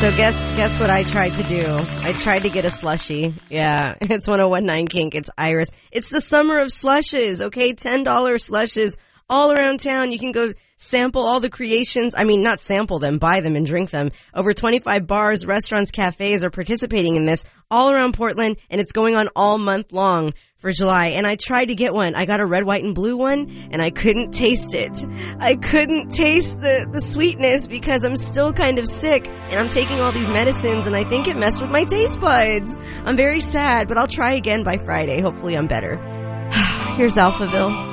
So guess what I tried to do? I tried to get a slushie. Yeah, it's 101.9 Kink. It's Iris. It's the summer of slushes, okay? $10 slushes all around town. You can go sample all the creations. I mean, not sample them, buy them and drink them. Over 25 bars, restaurants, cafes are participating in this all around Portland, and it's going on all month long for July. And I tried to get one. I got a red, white, and blue one, and I couldn't taste it. I couldn't taste the sweetness because I'm still kind of sick, and I'm taking all these medicines, and I think it messed with my taste buds. I'm very sad, but I'll try again by Friday. Hopefully I'm better. Here's Alphaville.